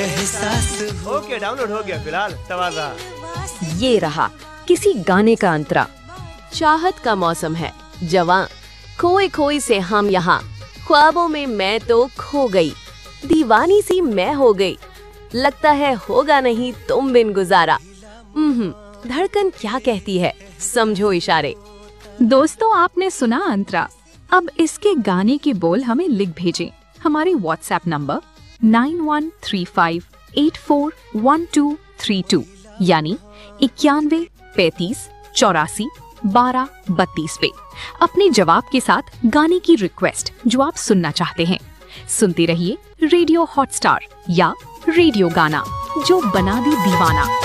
Okay, download हो गया। फिलहाल तवाज़ा। ये रहा किसी गाने का अंतरा। चाहत का मौसम है जवां, खोए खोए से हम यहाँ, ख्वाबों में मैं तो खो गई, दीवानी सी मैं हो गई, लगता है होगा नहीं तुम बिन गुजारा। धड़कन क्या कहती है, समझो इशारे। दोस्तों, आपने सुना अंतरा। अब इसके गाने के बोल हमें लिख भेजें हमारे व्हाट्सएप नंबर 9135841232 यानी 91 35 84 12 32 पे अपने जवाब के साथ गाने की रिक्वेस्ट जो आप सुनना चाहते हैं। सुनते रहिए रेडियो हॉटस्टार या रेडियो गाना, जो बना दी दीवाना।